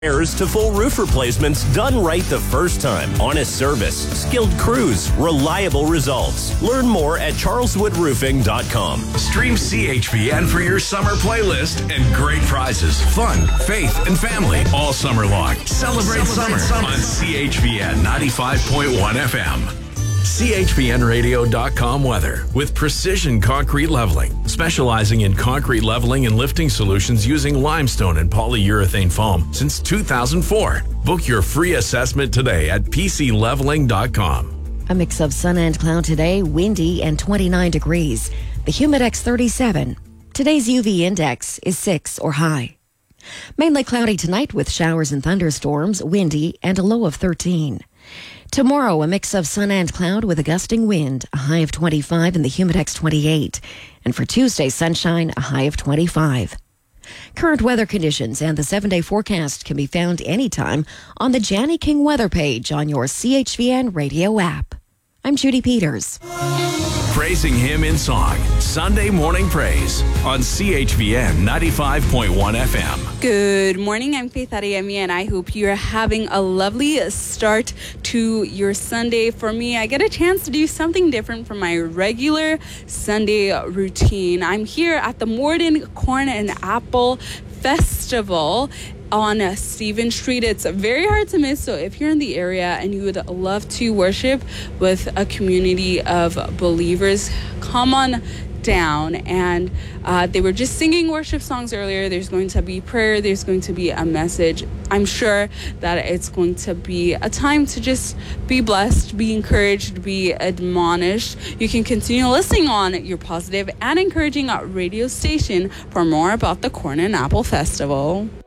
Repairs to full roof replacements done right the first time. Honest service, skilled crews, reliable results. Learn more at charleswoodroofing.com. Stream CHPN for your summer playlist and great prizes, fun, faith, and family all summer long. Celebrate summer on CHPN 95.1 FM. CHPNradio.com weather with Precision Concrete Leveling, specializing in concrete leveling and lifting solutions using limestone and polyurethane foam since 2004. Book your free assessment today at PCLeveling.com. A mix of sun and cloud today, windy and 29 degrees. The Humidex 37. Today's UV index is 6 or high. Mainly cloudy tonight with showers and thunderstorms, windy and a low of 13. Tomorrow, a mix of sun and cloud with a gusting wind, a high of 25 and the Humidex 28. And for Tuesday, sunshine, a high of 25. Current weather conditions and the 7-day forecast can be found anytime on the Janny King weather page on your CHVN radio app. I'm Judy Peters. Praising him in song. Sunday Morning Praise on CHVN 95.1 FM. Good morning. I'm Faith Adeyemi, and I hope you're having a lovely start to your Sunday. For me, I get a chance to do something different from my regular Sunday routine. I'm here at the Morden Corn and Apple Festival on Stephen Street. It's very hard to miss, so if you're in the area and you would love to worship with a community of believers, come on down. And they were just singing worship songs earlier. There's going to be prayer. There's going to be a message. I'm sure that it's going to be a time to just be blessed, be encouraged, be admonished. You can continue listening on your positive and encouraging radio station for more about the Corn and Apple Festival.